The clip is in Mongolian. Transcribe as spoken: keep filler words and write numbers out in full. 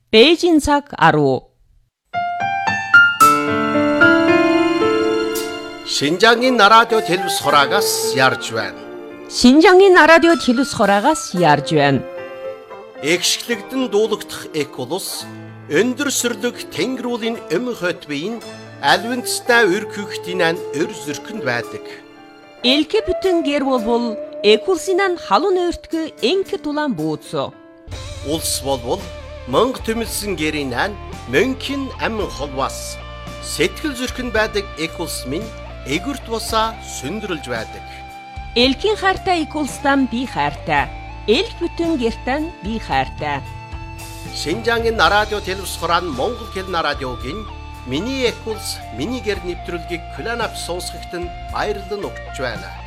Бээжин цаг арав. Шинжаагийн радио телевиз хураагаас ярьж байна. Шинжаагийн радио телевиз хураагаас ярьж байна. Экшглэгдэн дуулагдах Эколус өндөр сүрлэг тэнгэрүүлийн эм хотбын альвинцтай өргөхтинэн өр зөркөнд байдаг. Элке бүтэн гэр болбол Экулсинан халуун өртгө энке тулан бууцо. Улс болбол Монг төмөлсөн гэрийнэн мөнхийн амин холвас сэтгэл зөркөнд байдаг Экулс минь эгүрт босаа сүндрэлж байдаг. Элкийн хайртай Экулстан би хайртай. Элк бүтэн гертан би хайртай. Шинжаагийн радио телевиз хураан Монгол хэлний радиогийн Миний Экулс миний гэр нэвтрүүлгийг Кланап сонсогт нь баярлан өгч байна.